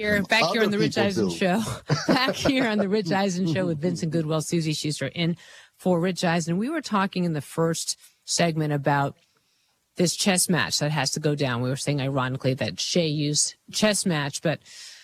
Back here on the Rich Eisen do. Show. Back here on the Rich Eisen Show with Vincent Goodwill, Susie Schuster in for Rich Eisen. We were talking in the first segment about this chess match that has to go down. We were saying, ironically, that Shea used chess match, but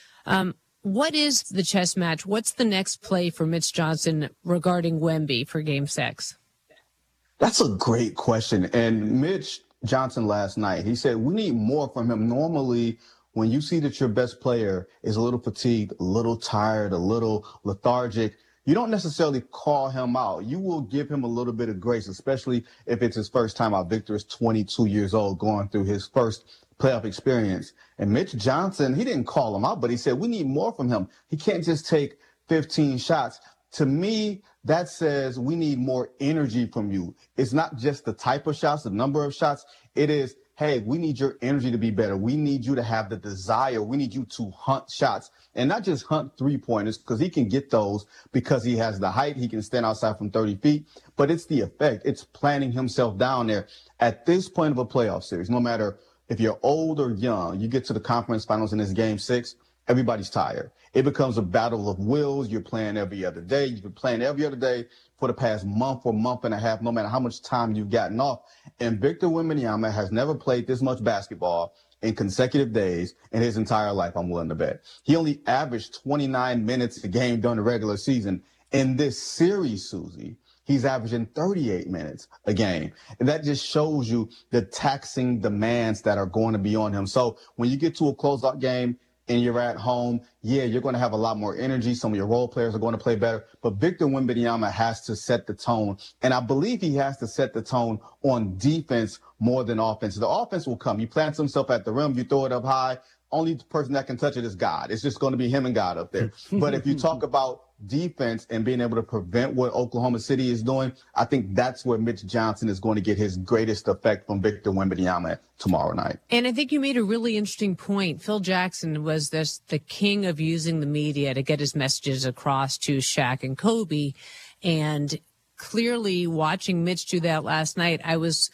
what is the chess match? What's the next play for Mitch Johnson regarding Wemby for Game 6? That's a great question. And Mitch Johnson last night, he said, we need more from him. Normally, when you see that your best player is a little fatigued, a little tired, a little lethargic, you don't necessarily call him out. You will give him a little bit of grace, especially if it's his first time out. Victor is 22 years old, going through his first playoff experience. And Mitch Johnson, he didn't call him out, but he said, we need more from him. He can't just take 15 shots. To me, that says we need more energy from you. It's not just the type of shots, the number of shots. It is, hey, we need your energy to be better. We need you to have the desire. We need you to hunt shots and not just hunt 3-pointers, because he can get those because he has the height. He can stand outside from 30 feet, but it's the effect. It's planting himself down there. At this point of a playoff series, no matter if you're old or young, you get to the conference finals in this Game 6, everybody's tired. It becomes a battle of wills. You're playing every other day. You've been playing every other day for the past month or month and a half, no matter how much time you've gotten off. And Victor Wembanyama has never played this much basketball in consecutive days in his entire life, I'm willing to bet. He only averaged 29 minutes a game during the regular season. In this series, Susie, he's averaging 38 minutes a game. And that just shows you the taxing demands that are going to be on him. So when you get to a closeout game, and you're at home, yeah, you're going to have a lot more energy. Some of your role players are going to play better. But Victor Wembanyama has to set the tone. And I believe he has to set the tone on defense more than offense. The offense will come. He plants himself at the rim. You throw it up high. Only person that can touch it is God. It's just going to be him and God up there. But if you talk about defense and being able to prevent what Oklahoma City is doing, I think that's where Mitch Johnson is going to get his greatest effect from Victor Wembanyama tomorrow night. And I think you made a really interesting point. Phil Jackson was the king of using the media to get his messages across to Shaq and Kobe. And clearly watching Mitch do that last night, I was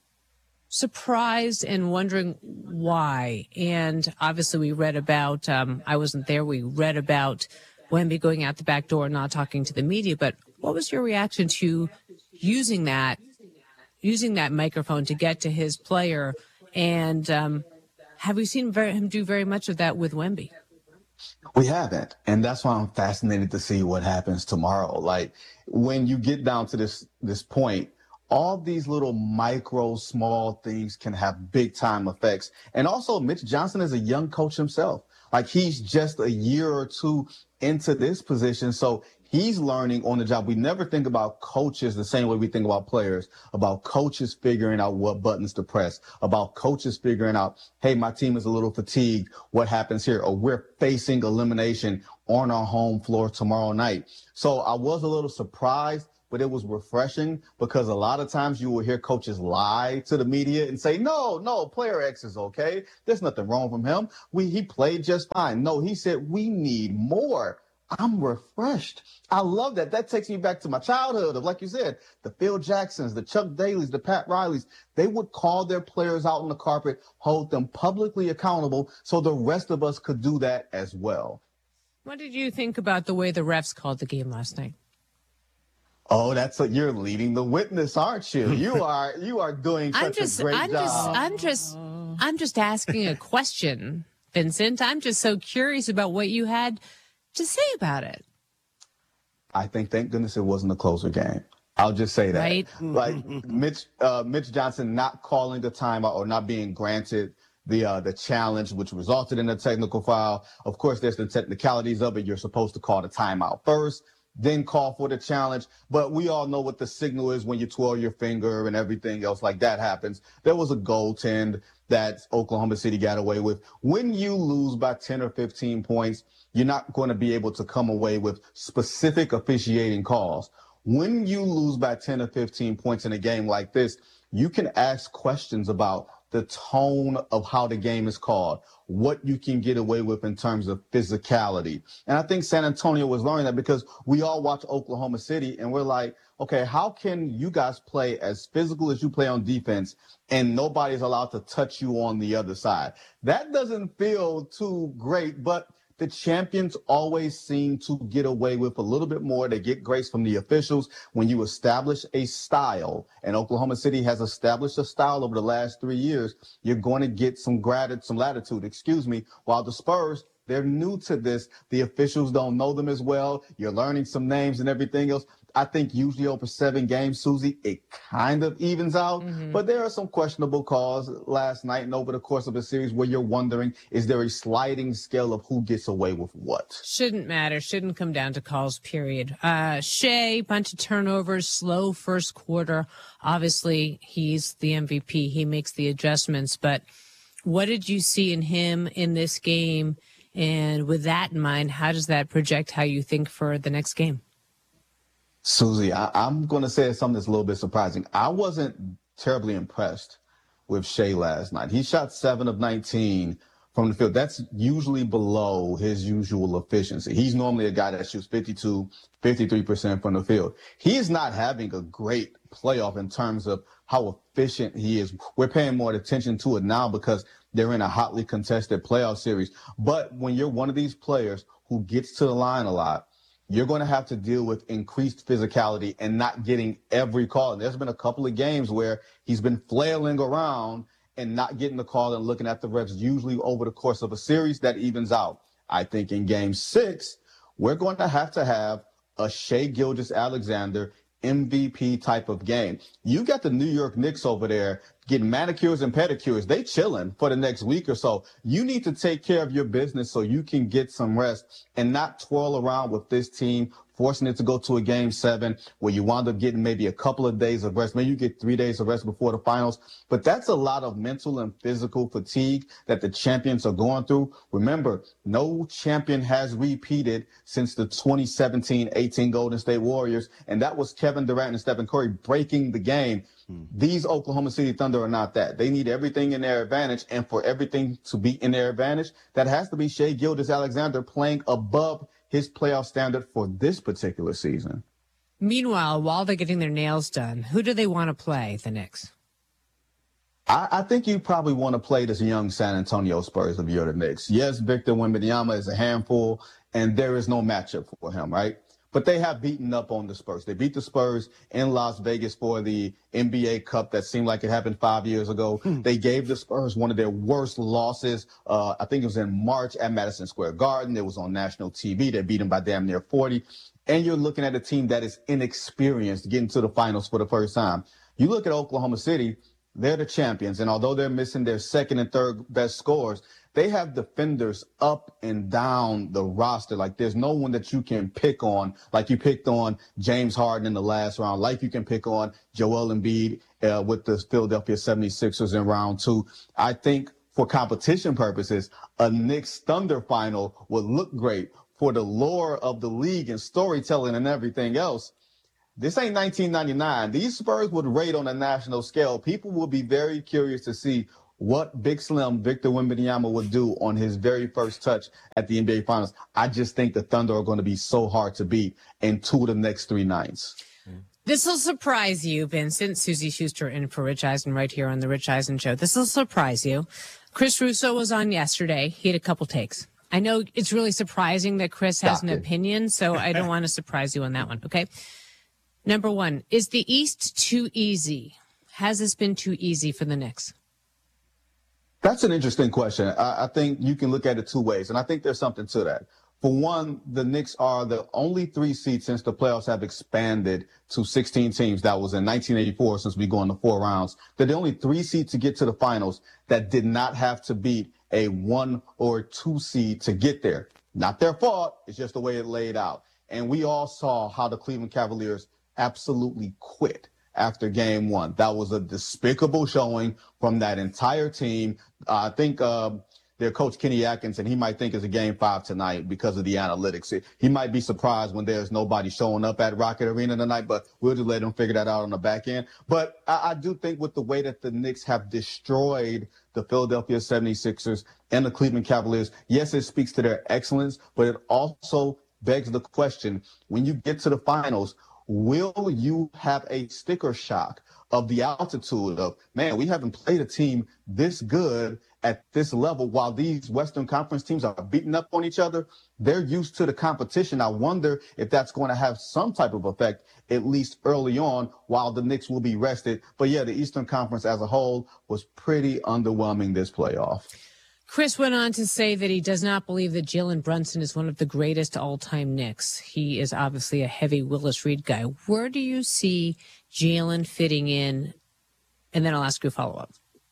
surprised and wondering why. And obviously we read about, I wasn't there, we read about Wemby going out the back door, not talking to the media. But what was your reaction to using that microphone to get to his player? And have we seen him do very much of that with Wemby? We haven't. And that's why I'm fascinated to see what happens tomorrow. Like, when you get down to this point, all these little micro, small things can have big time effects. And also, Mitch Johnson is a young coach himself. Like, he's just a year or two into this position. So he's learning on the job. We never think about coaches the same way we think about players, about coaches figuring out what buttons to press, about coaches figuring out, hey, my team is a little fatigued. What happens here? Or we're facing elimination on our home floor tomorrow night. So I was a little surprised, but it was refreshing, because a lot of times you will hear coaches lie to the media and say, no, player X is okay. There's nothing wrong with him. He played just fine. No, he said, we need more. I'm refreshed. I love that. That takes me back to my childhood of, like you said, the Phil Jacksons, the Chuck Daly's, the Pat Rileys. They would call their players out on the carpet, hold them publicly accountable so the rest of us could do that as well. What did you think about the way the refs called the game last night? Oh, you're leading the witness, aren't you? You are doing such a great job. I'm just asking a question, Vincent. I'm just so curious about what you had to say about it. I think, thank goodness it wasn't a closer game. I'll just say that. Right? Like Mitch Johnson not calling the timeout or not being granted the challenge, which resulted in a technical foul. Of course, there's the technicalities of it. You're supposed to call the timeout first, then call for the challenge. But we all know what the signal is when you twirl your finger and everything else like that happens. There was a goaltend that Oklahoma City got away with. When you lose by 10 or 15 points, you're not going to be able to come away with specific officiating calls. When you lose by 10 or 15 points in a game like this, you can ask questions about the tone of how the game is called, what you can get away with in terms of physicality. And I think San Antonio was learning that, because we all watch Oklahoma City and we're like, okay, how can you guys play as physical as you play on defense and nobody's allowed to touch you on the other side? That doesn't feel too great, but the champions always seem to get away with a little bit more. They get grace from the officials. When you establish a style, and Oklahoma City has established a style over the last 3 years, you're going to get some latitude, while the Spurs, they're new to this. The officials don't know them as well. You're learning some names and everything else. I think usually over 7 games, Susie, it kind of evens out. But there are some questionable calls last night and over the course of the series where you're wondering, is there a sliding scale of who gets away with what? Shouldn't matter. Shouldn't come down to calls, period. Shea, bunch of turnovers, slow first quarter. Obviously, he's the MVP. He makes the adjustments. But what did you see in him in this game? And with that in mind, how does that project how you think for the next game? Susie, I'm going to say something that's a little bit surprising. I wasn't terribly impressed with Shea last night. He shot 7 of 19 from the field. That's usually below his usual efficiency. He's normally a guy that shoots 52, 53% from the field. He is not having a great playoff in terms of how efficient he is. We're paying more attention to it now because they're in a hotly contested playoff series. But when you're one of these players who gets to the line a lot, you're going to have to deal with increased physicality and not getting every call. And there's been a couple of games where he's been flailing around and not getting the call and looking at the refs. Usually over the course of a series, that evens out. I think in game 6, we're going to have a Shea Gilgeous-Alexander MVP type of game. You got the New York Knicks over there getting manicures and pedicures. They chilling for the next week or so. You need to take care of your business so you can get some rest and not twirl around with this team, forcing it to go to a game 7 where you wind up getting maybe a couple of days of rest. Maybe you get 3 days of rest before the finals. But that's a lot of mental and physical fatigue that the champions are going through. Remember, no champion has repeated since the 2017-18 Golden State Warriors, and that was Kevin Durant and Stephen Curry breaking the game. These Oklahoma City Thunder are not that. They need everything in their advantage, and for everything to be in their advantage, that has to be Shea Gilgeous-Alexander playing above his playoff standard for this particular season. Meanwhile, while they're getting their nails done, who do they want to play, the Knicks? I think you probably want to play this young San Antonio Spurs if you're the Knicks. Yes, Victor Wembanyama is a handful, and there is no matchup for him, right? But they have beaten up on the Spurs. They beat the Spurs in Las Vegas for the NBA Cup that seemed like it happened 5 years ago. They gave the Spurs one of their worst losses. I think it was in March at Madison Square Garden. It was on national TV. They beat them by damn near 40. And you're looking at a team that is inexperienced getting to the finals for the first time. You look at Oklahoma City, they're the champions. And although they're missing their second and third best scorers, they have defenders up and down the roster. Like there's no one that you can pick on, like you picked on James Harden in the last round, like you can pick on Joel Embiid with the Philadelphia 76ers in round 2. I think for competition purposes, a Knicks Thunder final would look great for the lore of the league and storytelling and everything else. This ain't 1999. These Spurs would rate on a national scale. People will be very curious to see what Big Slim Victor Wembanyama would do on his very first touch at the NBA Finals. I just think the Thunder are going to be so hard to beat in 2 of the next 3 nights. This will surprise you, Vincent. Susie Schuster in for Rich Eisen right here on the Rich Eisen Show. This will surprise you. Chris Russo was on yesterday. He had a couple takes. I know it's really surprising that Chris has an opinion, so I don't want to surprise you on that one, okay? Number 1, is the East too easy? Has this been too easy for the Knicks? That's an interesting question. I think you can look at it 2 ways, and I think there's something to that. For one, the Knicks are the only 3 seeds since the playoffs have expanded to 16 teams. That was in 1984 since we go into 4 rounds. They're the only 3 seeds to get to the finals that did not have to beat a 1 or 2 seed to get there. Not their fault. It's just the way it laid out. And we all saw how the Cleveland Cavaliers absolutely quit after game 1. That was a despicable showing from that entire team. I think their coach, Kenny Atkinson, he might think it's a game 5 tonight because of the analytics. He might be surprised when there's nobody showing up at Rocket Arena tonight, but we'll just let him figure that out on the back end. But I do think with the way that the Knicks have destroyed the Philadelphia 76ers and the Cleveland Cavaliers, yes, it speaks to their excellence, but it also begs the question, when you get to the finals, will you have a sticker shock of the altitude of, man, we haven't played a team this good at this level, while these Western Conference teams are beating up on each other, they're used to the competition. I wonder if that's going to have some type of effect, at least early on, while the Knicks will be rested. But yeah, the Eastern Conference as a whole was pretty underwhelming this playoff. Chris went on to say that he does not believe that Jalen Brunson is one of the greatest all-time Knicks. He is obviously a heavy Willis Reed guy. Where do you see Jalen fitting in? And then I'll ask you a follow-up.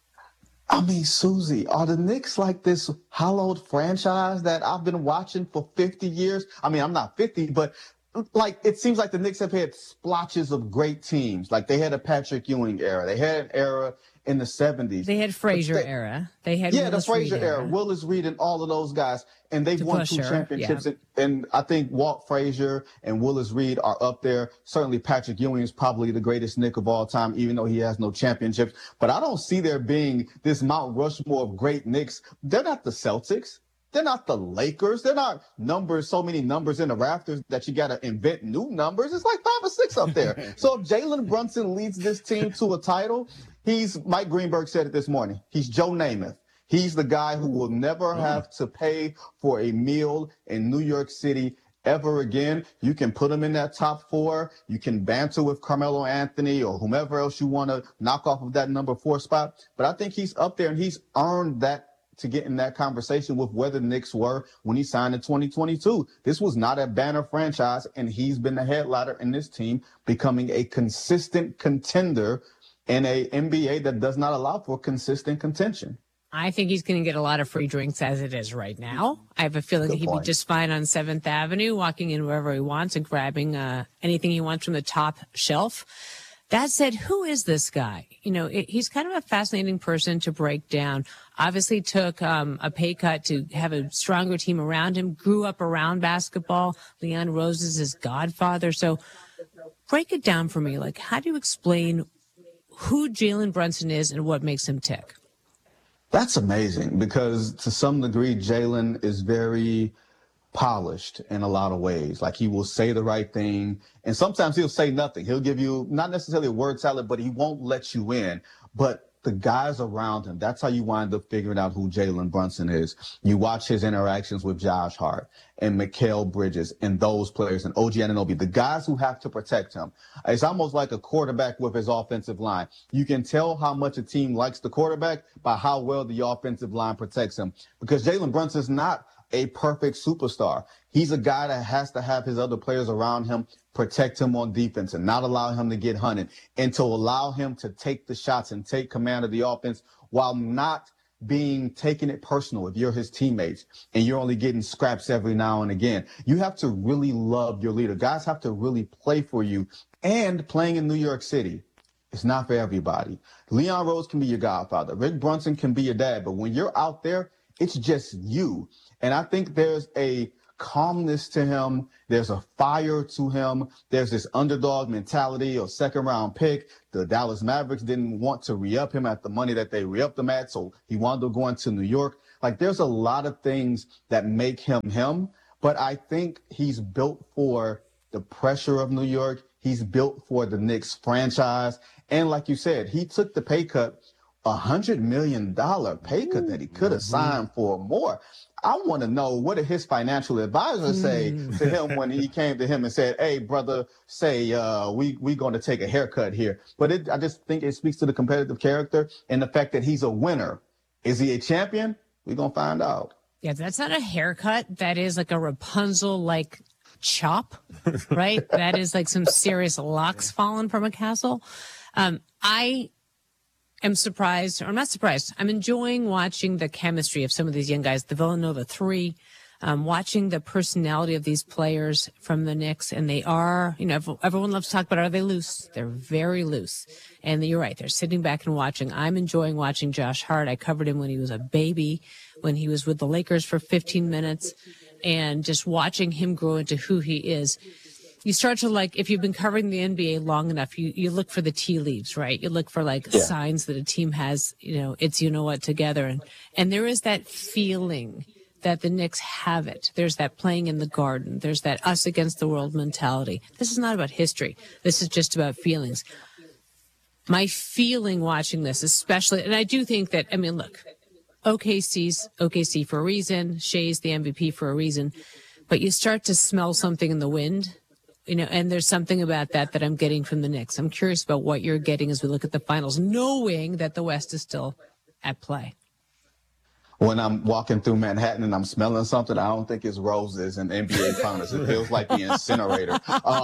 I mean, Susie, are the Knicks like this hallowed franchise that I've been watching for 50 years? I mean, I'm not 50, but like it seems like the Knicks have had splotches of great teams. Like they had a Patrick Ewing era. They had an era in the 70s. They had Frazier era. They had the Willis Frazier Reed era, Willis Reed and all of those guys. And they've won 2 championships. Yeah. And I think Walt Frazier and Willis Reed are up there. Certainly Patrick Ewing is probably the greatest Knick of all time, even though he has no championships. But I don't see there being this Mount Rushmore of great Knicks. They're not the Celtics. They're not the Lakers. They're not so many numbers in the rafters that you got to invent new numbers. It's like 5 or 6 up there. So if Jalen Brunson leads this team to a title, Mike Greenberg said it this morning. He's Joe Namath. He's the guy who will never have to pay for a meal in New York City ever again. You can put him in that top 4. You can banter with Carmelo Anthony or whomever else you want to knock off of that number 4 spot. But I think he's up there and he's earned that to get in that conversation with where the Knicks were when he signed in 2022. This was not a banner franchise, and he's been the headliner in this team, becoming a consistent contender in a NBA that does not allow for consistent contention. I think he's going to get a lot of free drinks as it is right now. I have a feeling he'd be just fine on 7th Avenue, walking in wherever he wants and grabbing anything he wants from the top shelf. That said, who is this guy? You know, he's kind of a fascinating person to break down. Obviously took a pay cut to have a stronger team around him, grew up around basketball. Leon Rose is his godfather. So break it down for me. Like, how do you explain who Jalen Brunson is and what makes him tick? That's amazing because to some degree, Jalen is very polished in a lot of ways. Like he will say the right thing and sometimes he'll say nothing. He'll give you not necessarily a word salad, but he won't let you in. But the guys around him, that's how you wind up figuring out who Jalen Brunson is. You watch his interactions with Josh Hart and Mikal Bridges and those players and OG Anunoby, the guys who have to protect him. It's almost like a quarterback with his offensive line. You can tell how much a team likes the quarterback by how well the offensive line protects him, because Jalen Brunson's not a perfect superstar. He's a guy that has to have his other players around him protect him on defense and not allow him to get hunted, and to allow him to take the shots and take command of the offense while not taking it personal if you're his teammates and you're only getting scraps every now and again. You have to really love your leader. Guys have to really play for you. And playing in New York City, it's not for everybody. Leon Rose can be your godfather. Rick Brunson can be your dad. But when you're out there, it's just you. And I think there's a calmness to him. There's a fire to him. There's this underdog mentality or 2nd round pick. The Dallas Mavericks didn't want to re-up him at the money that they re-upped him at, so he wound up going to New York. Like, there's a lot of things that make him him, but I think he's built for the pressure of New York. He's built for the Knicks franchise. And like you said, he took the pay cut, $100 million pay cut that he could have signed for more. I want to know, what did his financial advisor say to him when he came to him and said, hey, brother, we going to take a haircut here. But I just think it speaks to the competitive character and the fact that he's a winner. Is he a champion? We're going to find out. Yeah, that's not a haircut. That is like a Rapunzel-like chop, right? That is like some serious locks falling from a castle. I am surprised, or I'm not surprised. I'm enjoying watching the chemistry of some of these young guys, the Villanova 3, watching the personality of these players from the Knicks. And they are, you know, everyone loves to talk about, are they loose? They're very loose. And you're right. They're sitting back and watching. I'm enjoying watching Josh Hart. I covered him when he was a baby, when he was with the Lakers for 15 minutes, and just watching him grow into who he is. You start to, like, if you've been covering the NBA long enough, you look for the tea leaves, right? You look for signs that a team has, you know, it's, you know what, together. And there is that feeling that the Knicks have it. There's that playing in the garden. There's that us against the world mentality. This is not about history. This is just about feelings. My feeling watching this, especially, and I do think that, I mean, look, OKC's OKC for a reason. Shea's the MVP for a reason. But you start to smell something in the wind, and there's something about that I'm getting from the Knicks. I'm curious about what you're getting as we look at the finals, knowing that the West is still at play. When I'm walking through Manhattan and I'm smelling something, I don't think it's roses and NBA finals. It feels like the incinerator.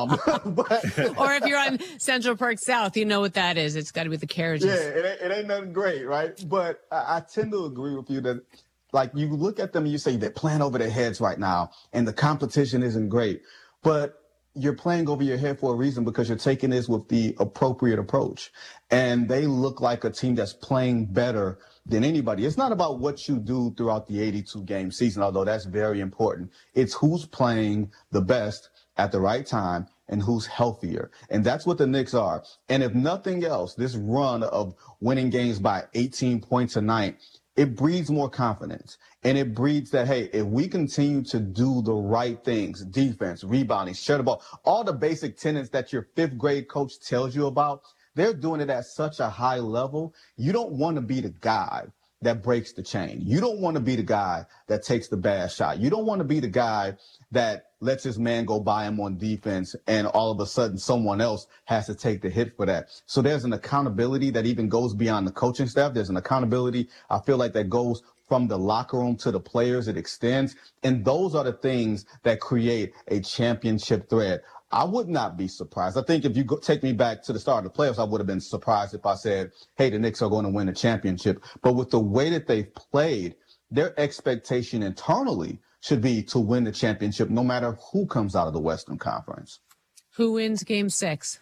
Or if you're on Central Park South, you know what that is. It's got to be the carriages. Yeah, it ain't nothing great, right? But I tend to agree with you that, like, you look at them and you say they're playing over their heads right now, and the competition isn't great. But you're playing over your head for a reason, because you're taking this with the appropriate approach. And they look like a team that's playing better than anybody. It's not about what you do throughout the 82-game season, although that's very important. It's who's playing the best at the right time and who's healthier. And that's what the Knicks are. And if nothing else, this run of winning games by 18 points a night, it breeds more confidence. And it breeds that, hey, if we continue to do the right things, defense, rebounding, share the ball, all the basic tenets that your fifth grade coach tells you about, they're doing it at such a high level. You don't want to be the guy that breaks the chain. You don't want to be the guy that takes the bad shot. You don't want to be the guy that lets his man go by him on defense and all of a sudden someone else has to take the hit for that. So there's an accountability that even goes beyond the coaching staff. There's an accountability, I feel like, that goes from the locker room to the players. It extends. And those are the things that create a championship thread. I would not be surprised. I think if you take me back to the start of the playoffs, I would have been surprised if I said, hey, the Knicks are going to win the championship. But with the way that they've played, their expectation internally should be to win the championship no matter who comes out of the Western Conference. Who wins Game 6?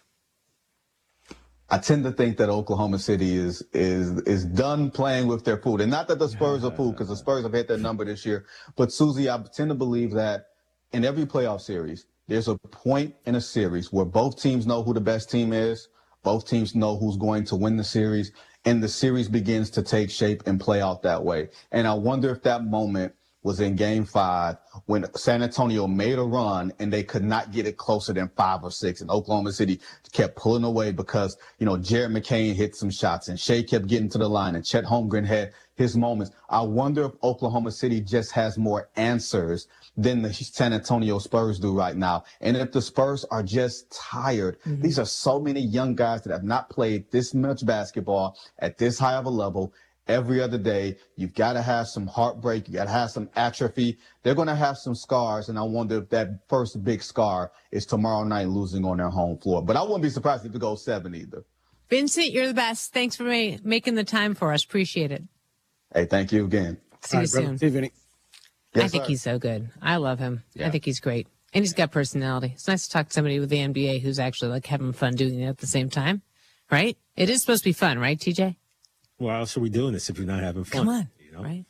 I tend to think that Oklahoma City is done playing with their food. And not that the Spurs are food, because the Spurs have hit their number this year. But, Susie, I tend to believe that in every playoff series, there's a point in a series where both teams know who the best team is, both teams know who's going to win the series, and the series begins to take shape and play out that way. And I wonder if that moment was in Game 5 when San Antonio made a run and they could not get it closer than 5 or 6. And Oklahoma City kept pulling away because, Jared McCain hit some shots and Shea kept getting to the line and Chet Holmgren had his moments. I wonder if Oklahoma City just has more answers than the San Antonio Spurs do right now. And if the Spurs are just tired, these are so many young guys that have not played this much basketball at this high of a level. Every other day, you've got to have some heartbreak. You got to have some atrophy. They're going to have some scars. And I wonder if that first big scar is tomorrow night losing on their home floor. But I wouldn't be surprised if it goes 7 either. Vincent, you're the best. Thanks for making the time for us. Appreciate it. Hey, thank you again. See you soon. See you, Vinny. Yes, I think sir. he's so good. I love him. Yeah. I think he's great. And he's got personality. It's nice to talk to somebody with the NBA who's actually like having fun doing it at the same time. Right? It is supposed to be fun, right, TJ? Why else are we doing this if you're not having fun? Come on. Right?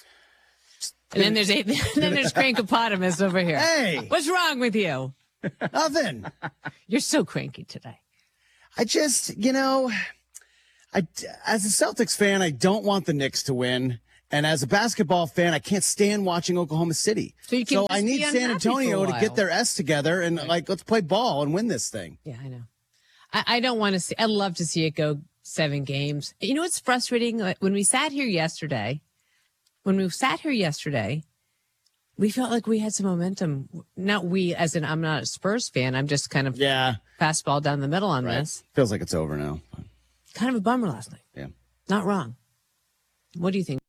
And then there's Crankopotamus over here. Hey! What's wrong with you? Nothing. You're so cranky today. I just, as a Celtics fan, I don't want the Knicks to win. And as a basketball fan, I can't stand watching Oklahoma City. So you can just I need be San unhappy Antonio for a to while. get their S together and let's play ball and win this thing. Yeah, I know. I don't want to see, I'd love to see it go 7 games. You know what's frustrating? Like, when we sat here yesterday, we felt like we had some momentum. Not we, as in I'm not a Spurs fan. I'm just kind of fastball down the middle on this. Feels like it's over now. Kind of a bummer last night. Yeah. Not wrong. What do you think?